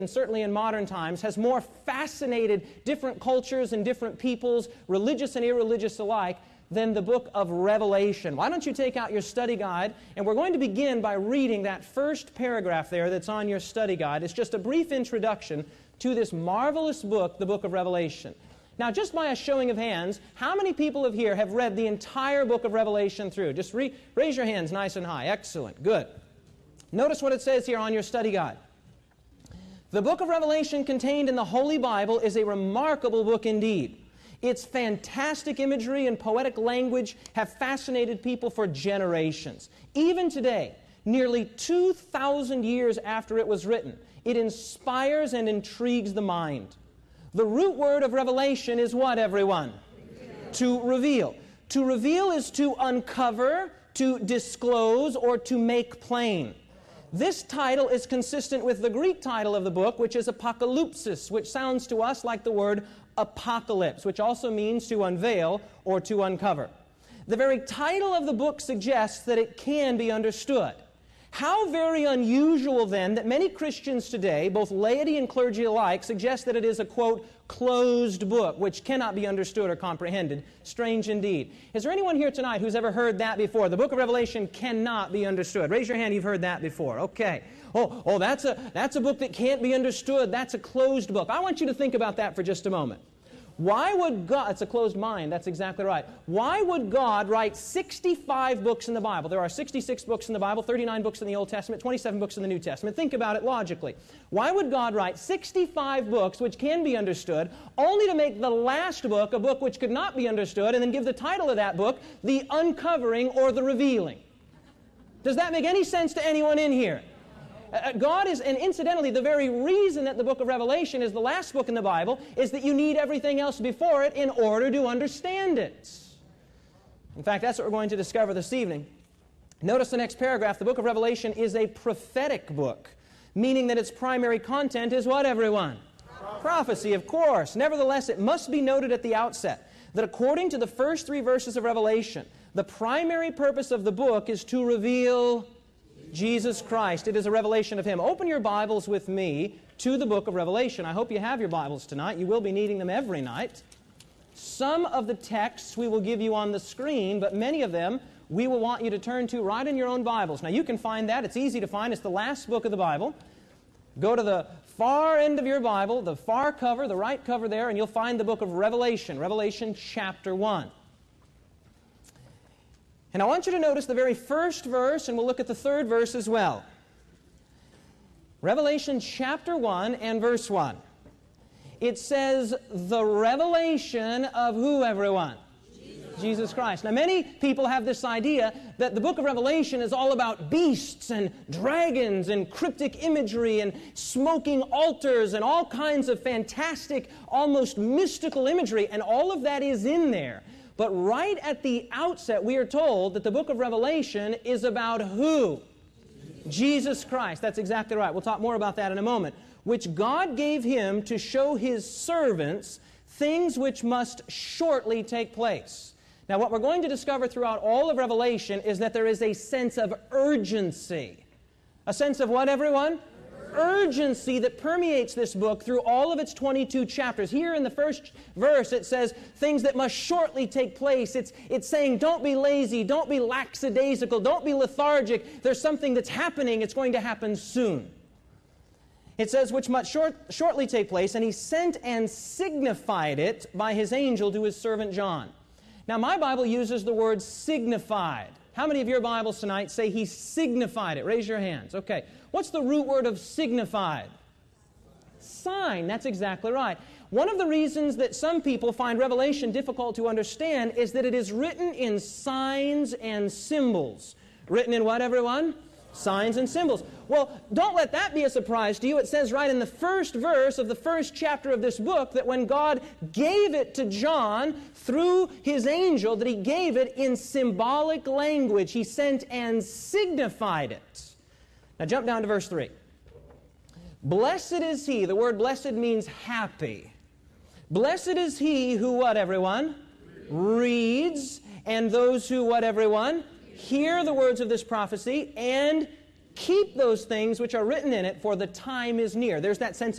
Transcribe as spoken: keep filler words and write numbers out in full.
and certainly in modern times, has more fascinated different cultures and different peoples, religious and irreligious alike, than the book of Revelation. Why don't you take out your study guide, and we're going to begin by reading that first paragraph there that's on your study guide. It's just a brief introduction to this marvelous book, the book of Revelation. Now, just by a showing of hands, how many people of here have read the entire book of Revelation through? Just re raise your hands nice and high. Excellent. Good. Notice what it says here on your study guide. The book of Revelation contained in the Holy Bible is a remarkable book indeed. Its fantastic imagery and poetic language have fascinated people for generations. Even today, nearly two thousand years after it was written, it inspires and intrigues the mind. The root word of revelation is what, everyone? Reveal. To reveal. To reveal is to uncover, to disclose, or to make plain. This title is consistent with the Greek title of the book, which is Apocalypsis, which sounds to us like the word apocalypse, which also means to unveil or to uncover. The very title of the book suggests that it can be understood. How very unusual, then, that many Christians today, both laity and clergy alike, suggest that it is a, quote, closed book, which cannot be understood or comprehended. Strange indeed. Is there anyone here tonight who's ever heard that before? The book of Revelation cannot be understood. Raise your hand, you've heard that before. Okay. Oh, oh that's, a, that's a book that can't be understood. That's a closed book. I want you to think about that for just a moment. Why would God, it's a closed mind, that's exactly right. Why would God write sixty-five books in the Bible? There are sixty-six books in the Bible, thirty-nine books in the Old Testament, twenty-seven books in the New Testament. Think about it logically. Why would God write sixty-five books which can be understood, only to make the last book a book which could not be understood, and then give the title of that book, The Uncovering or The Revealing? Does that make any sense to anyone in here? Uh, God is, and incidentally, the very reason that the book of Revelation is the last book in the Bible is that you need everything else before it in order to understand it. In fact, that's what we're going to discover this evening. Notice the next paragraph. The book of Revelation is a prophetic book, meaning that its primary content is what, everyone? Prophecy. Prophecy, of course. Nevertheless, it must be noted at the outset that according to the first three verses of Revelation, the primary purpose of the book is to reveal Jesus Christ. It is a revelation of Him. Open your Bibles with me to the book of Revelation. I hope you have your Bibles tonight. You will be needing them every night. Some of the texts we will give you on the screen, but many of them we will want you to turn to right in your own Bibles. Now you can find that. It's easy to find. It's the last book of the Bible. Go to the far end of your Bible, the far cover, the right cover there, and you'll find the book of Revelation, Revelation chapter one. And I want you to notice the very first verse, and we'll look at the third verse as well. Revelation chapter one and verse one. It says, the revelation of who, everyone? Jesus. Jesus Christ. Now, many people have this idea that the book of Revelation is all about beasts and dragons and cryptic imagery and smoking altars and all kinds of fantastic, almost mystical imagery, and all of that is in there. But right at the outset, we are told that the book of Revelation is about who? Jesus Christ. That's exactly right. We'll talk more about that in a moment. Which God gave Him to show His servants things which must shortly take place. Now, what we're going to discover throughout all of Revelation is that there is a sense of urgency. A sense of what, everyone? Urgency that permeates this book through all of its twenty-two chapters. Here in the first verse it says things that must shortly take place. It's, it's saying don't be lazy, don't be lackadaisical, don't be lethargic. There's something that's happening. It's going to happen soon. It says which must short, shortly take place, and He sent and signified it by His angel to His servant John. Now my Bible uses the word signified. How many of your Bibles tonight say He signified it? Raise your hands. Okay. What's the root word of signified? Sign. That's exactly right. One of the reasons that some people find Revelation difficult to understand is that it is written in signs and symbols. Written in what, everyone? Signs and symbols. Well, don't let that be a surprise to you. It says right in the first verse of the first chapter of this book that when God gave it to John through His angel, that He gave it in symbolic language. He sent and signified it. Now jump down to verse three. Blessed is he, the word blessed means happy. Blessed is he who what, everyone? Reads, and those who what, everyone? Hear the words of this prophecy and keep those things which are written in it, for the time is near. There's that sense